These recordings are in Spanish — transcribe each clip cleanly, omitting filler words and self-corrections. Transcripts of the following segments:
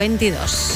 22.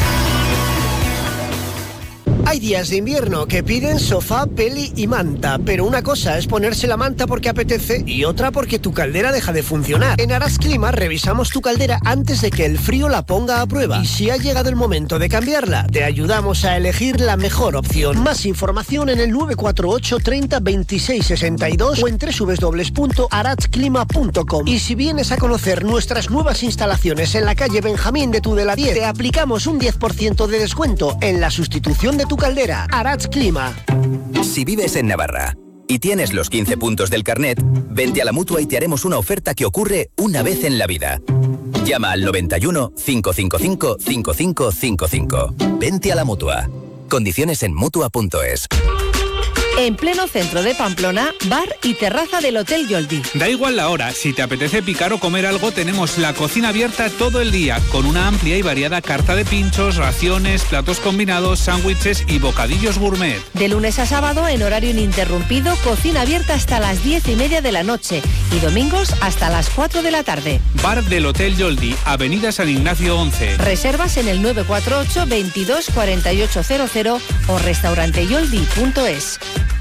Hay días de invierno que piden sofá, peli y manta, pero una cosa es ponerse la manta porque apetece y otra porque tu caldera deja de funcionar. En Aras Clima revisamos tu caldera antes de que el frío la ponga a prueba y si ha llegado el momento de cambiarla, te ayudamos a elegir la mejor opción. Más información en el 948 30 26 62 o en www.aratsclima.com. Y si vienes a conocer nuestras nuevas instalaciones en la calle Benjamín de Tudela 10, te aplicamos un 10% de descuento en la sustitución de tu caldera. Arats Clima. Si vives en Navarra y tienes los 15 puntos del carnet, vente a la Mutua y te haremos una oferta que ocurre una vez en la vida. Llama al 91 555 5555. Vente a la Mutua. Condiciones en Mutua.es. En pleno centro de Pamplona, bar y terraza del Hotel Yoldi. Da igual la hora, si te apetece picar o comer algo, tenemos la cocina abierta todo el día, con una amplia y variada carta de pinchos, raciones, platos combinados, sándwiches y bocadillos gourmet. De lunes a sábado, en horario ininterrumpido, cocina abierta hasta las 10:30 de la noche y domingos hasta las 4 de la tarde. Bar del Hotel Yoldi, Avenida San Ignacio 11. Reservas en el 948 22 4800 o restauranteyoldi.es.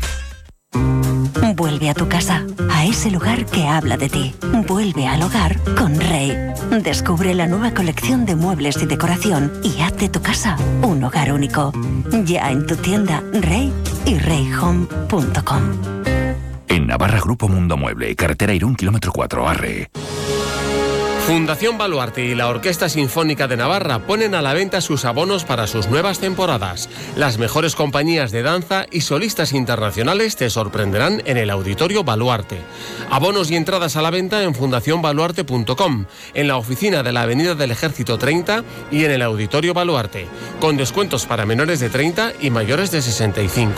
Vuelve a tu casa, a ese lugar que habla de ti. Vuelve al hogar con Rey. Descubre la nueva colección de muebles y decoración y haz de tu casa un hogar único. Ya en tu tienda Rey y reyhome.com. En Navarra, Grupo Mundo Mueble, carretera Irún, kilómetro 4, Arre. Fundación Baluarte y la Orquesta Sinfónica de Navarra ponen a la venta sus abonos para sus nuevas temporadas. Las mejores compañías de danza y solistas internacionales te sorprenderán en el Auditorio Baluarte. Abonos y entradas a la venta en fundacionbaluarte.com, en la oficina de la Avenida del Ejército 30 y en el Auditorio Baluarte, con descuentos para menores de 30 y mayores de 65.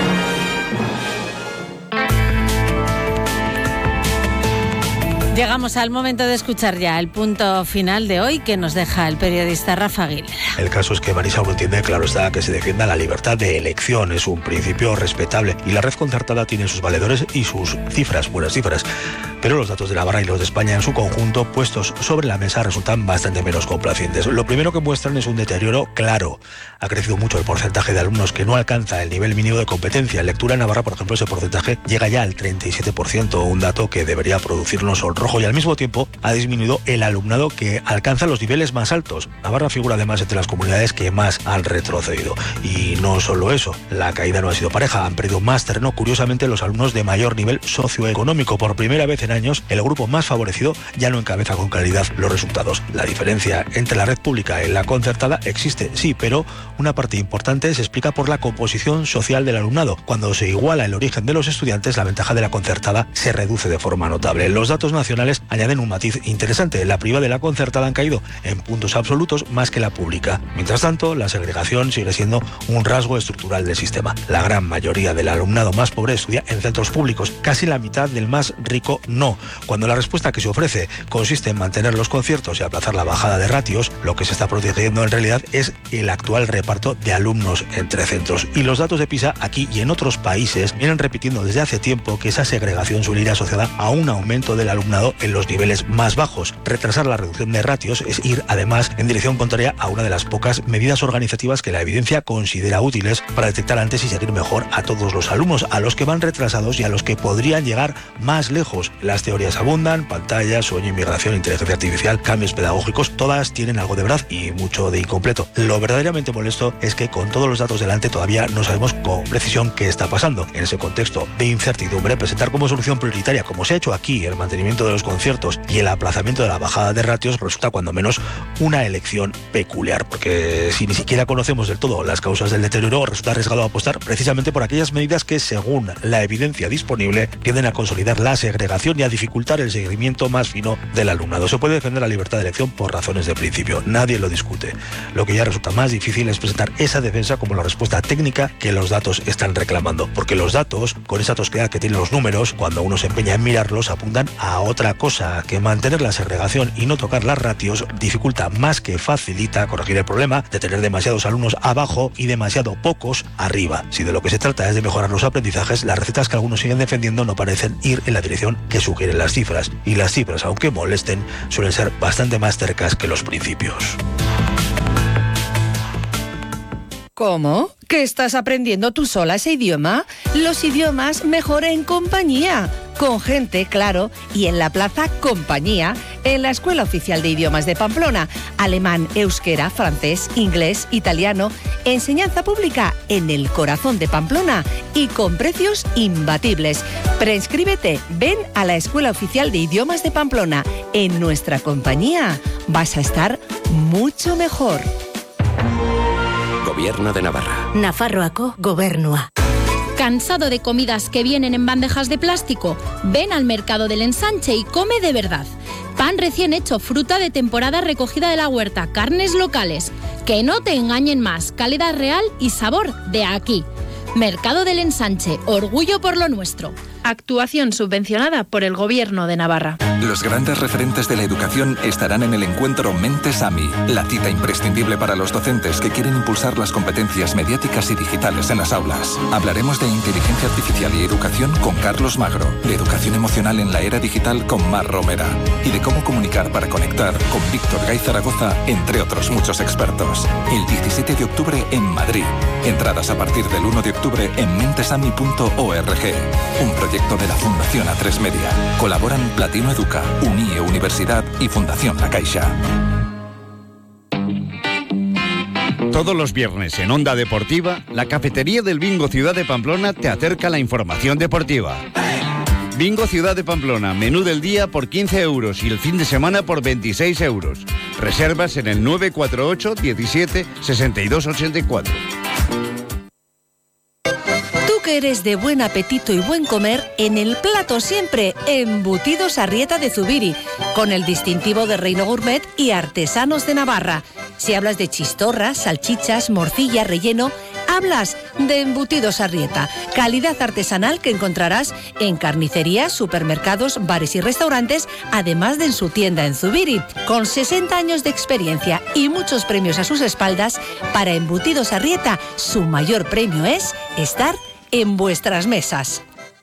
Llegamos al momento de escuchar ya el punto final de hoy que nos deja el periodista Rafa Aguilera. El caso es que Marisauro entiende, claro está, que se defienda la libertad de elección. Es un principio respetable y la red concertada tiene sus valedores y sus cifras, buenas cifras. Pero los datos de Navarra y los de España en su conjunto, puestos sobre la mesa, resultan bastante menos complacientes. Lo primero que muestran es un deterioro claro. Ha crecido mucho el porcentaje de alumnos que no alcanza el nivel mínimo de competencia. En lectura en Navarra, por ejemplo, ese porcentaje llega ya al 37%, un dato que debería producirnos sonrojo, y al mismo tiempo ha disminuido el alumnado que alcanza los niveles más altos. Navarra figura además entre las comunidades que más han retrocedido. Y no solo eso, la caída no ha sido pareja, han perdido más terreno, curiosamente, los alumnos de mayor nivel socioeconómico. Por primera vez en años, el grupo más favorecido ya no encabeza con claridad los resultados. La diferencia entre la red pública y la concertada existe, sí, pero una parte importante se explica por la composición social del alumnado. Cuando se iguala el origen de los estudiantes, la ventaja de la concertada se reduce de forma notable. Los datos nacionales añaden un matiz interesante. La privada y la concertada han caído en puntos absolutos más que la pública. Mientras tanto, la segregación sigue siendo un rasgo estructural del sistema. La gran mayoría del alumnado más pobre estudia en centros públicos, casi la mitad del más rico no. Cuando la respuesta que se ofrece consiste en mantener los conciertos y aplazar la bajada de ratios, lo que se está protegiendo en realidad es el actual reparto de alumnos entre centros. Y los datos de PISA aquí y en otros países vienen repitiendo desde hace tiempo que esa segregación suele ir asociada a un aumento del alumnado en los niveles más bajos. Retrasar la reducción de ratios es ir, además, en dirección contraria a una de las pocas medidas organizativas que la evidencia considera útiles para detectar antes y seguir mejor a todos los alumnos, a los que van retrasados y a los que podrían llegar más lejos. Las teorías abundan, pantallas, sueño, inmigración, inteligencia artificial, cambios pedagógicos, todas tienen algo de verdad y mucho de incompleto. Lo verdaderamente molesto es que con todos los datos delante todavía no sabemos con precisión qué está pasando. En ese contexto de incertidumbre, presentar como solución prioritaria, como se ha hecho aquí, el mantenimiento de los conciertos y el aplazamiento de la bajada de ratios resulta cuando menos una elección peculiar, porque si ni siquiera conocemos del todo las causas del deterioro, resulta arriesgado apostar precisamente por aquellas medidas que, según la evidencia disponible, tienden a consolidar la segregación y a dificultar el seguimiento más fino del alumnado. Se puede defender la libertad de elección por razones de principio, nadie lo discute. Lo que ya resulta más difícil es presentar esa defensa como la respuesta técnica que los datos están reclamando, porque los datos, con esa tosquedad que tienen los números, cuando uno se empeña en mirarlos, apuntan a otra cosa, que mantener la segregación y no tocar las ratios dificulta más que facilita corregir el problema de tener demasiados alumnos abajo y demasiado pocos arriba. Si de lo que se trata es de mejorar los aprendizajes, las recetas que algunos siguen defendiendo no parecen ir en la dirección que sugieren las cifras, y las cifras, aunque molesten, suelen ser bastante más cercas que los principios. ¿Cómo? ¿Que estás aprendiendo tú sola ese idioma? Los idiomas mejor en compañía. Con gente, claro, y en la Plaza Compañía, en la Escuela Oficial de Idiomas de Pamplona. Alemán, euskera, francés, inglés, italiano. Enseñanza pública en el corazón de Pamplona y con precios imbatibles. Preinscríbete, ven a la Escuela Oficial de Idiomas de Pamplona. En nuestra compañía vas a estar mucho mejor. Gobierno de Navarra. Nafarroako Gobernua. ¿Cansado de comidas que vienen en bandejas de plástico? Ven al Mercado del Ensanche y come de verdad. Pan recién hecho, fruta de temporada recogida de la huerta, carnes locales. Que no te engañen más, calidad real y sabor de aquí. Mercado del Ensanche, orgullo por lo nuestro. Actuación subvencionada por el Gobierno de Navarra. Los grandes referentes de la educación estarán en el encuentro Mentes AMI, la cita imprescindible para los docentes que quieren impulsar las competencias mediáticas y digitales en las aulas. Hablaremos de inteligencia artificial y educación con Carlos Magro, de educación emocional en la era digital con Mar Romera y de cómo comunicar para conectar con Víctor Gay Zaragoza, entre otros muchos expertos. El 17 de octubre en Madrid. Entradas a partir del 1 de octubre en mentesami.org. Un proyecto de la Fundación A3 Media. Colaboran Platino Educa, UNIE Universidad y Fundación La Caixa. Todos los viernes en Onda Deportiva, la cafetería del Bingo Ciudad de Pamplona te acerca la información deportiva. Bingo Ciudad de Pamplona, menú del día por 15 euros y el fin de semana por 26 euros. Reservas en el 948 17 62 84. Que eres de buen apetito y buen comer, en el plato siempre Embutidos Arrieta de Zubiri, con el distintivo de Reino Gourmet y Artesanos de Navarra. Si hablas de chistorras, salchichas, morcilla, relleno, hablas de Embutidos Arrieta, calidad artesanal que encontrarás en carnicerías, supermercados, bares y restaurantes, además de en su tienda en Zubiri. Con 60 años de experiencia y muchos premios a sus espaldas, para Embutidos Arrieta, su mayor premio es estar en vuestras mesas.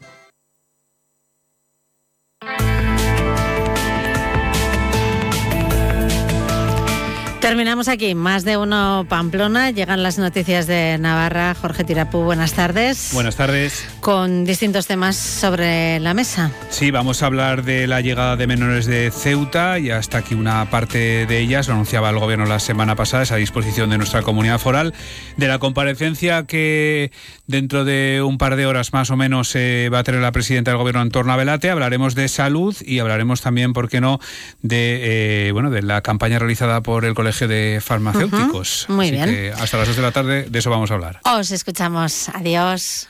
Terminamos aquí, Más de Uno Pamplona. Llegan las noticias de Navarra. Jorge Tirapú, buenas tardes. Buenas tardes. Con distintos temas sobre la mesa. Sí, vamos a hablar de la llegada de menores de Ceuta y hasta aquí una parte de ellas, lo anunciaba el Gobierno la semana pasada, es a disposición de nuestra comunidad foral, de la comparecencia que dentro de un par de horas más o menos va a tener la presidenta del Gobierno en torno a Belate. Hablaremos de salud y hablaremos también, ¿por qué no?, de la campaña realizada por el Colegio de Farmacéuticos. Muy bien. Que hasta las 2 de la tarde de eso vamos a hablar. Os escuchamos. Adiós.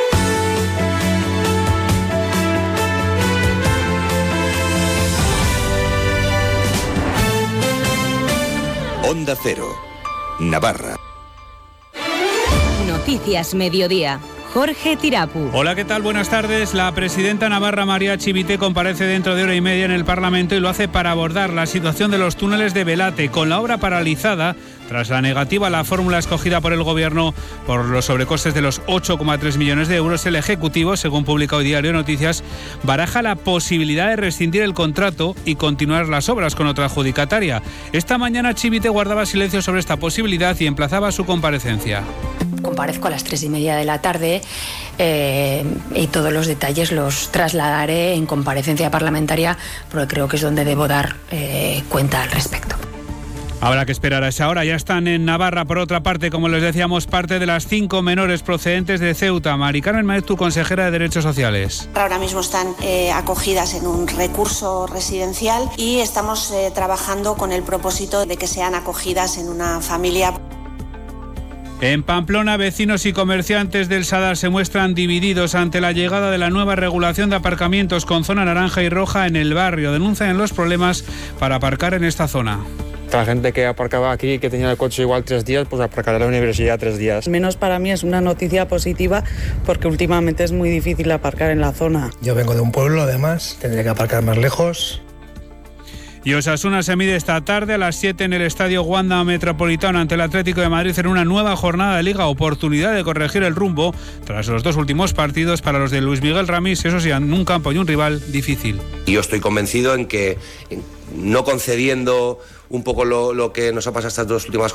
Onda Cero, Navarra. Noticias Mediodía. Jorge Tirapú. Hola, ¿qué tal? Buenas tardes. La presidenta navarra María Chivite comparece dentro de hora y media en el Parlamento y lo hace para abordar la situación de los túneles de Belate, con la obra paralizada tras la negativa a la fórmula escogida por el Gobierno por los sobrecostes de los 8,3 millones de euros. El Ejecutivo, según publica hoy Diario de Noticias, baraja la posibilidad de rescindir el contrato y continuar las obras con otra adjudicataria. Esta mañana Chivite guardaba silencio sobre esta posibilidad y emplazaba su comparecencia. Comparezco a las 3:30 de la tarde y todos los detalles los trasladaré en comparecencia parlamentaria, porque creo que es donde debo dar cuenta al respecto. Habrá que esperar a esa hora. Ya están en Navarra, por otra parte, como les decíamos, parte de las 5 menores procedentes de Ceuta. Mari Carmen Maez, tu consejera de Derechos Sociales. Ahora mismo están acogidas en un recurso residencial y estamos trabajando con el propósito de que sean acogidas en una familia. En Pamplona, vecinos y comerciantes del Sadar se muestran divididos ante la llegada de la nueva regulación de aparcamientos con zona naranja y roja en el barrio. Denuncian los problemas para aparcar en esta zona. La gente que aparcaba aquí, que tenía el coche igual 3 días, pues aparcará en la universidad 3 días. Menos para mí es una noticia positiva porque últimamente es muy difícil aparcar en la zona. Yo vengo de un pueblo, además, tendré que aparcar más lejos. Y Osasuna se mide esta tarde a las 7 en el Estadio Wanda Metropolitano ante el Atlético de Madrid en una nueva jornada de Liga. Oportunidad de corregir el rumbo tras los 2 últimos partidos para los de Luis Miguel Ramis, eso sí, en un campo y un rival difícil. Yo estoy convencido en que no concediendo un poco lo que nos ha pasado estas 2 últimas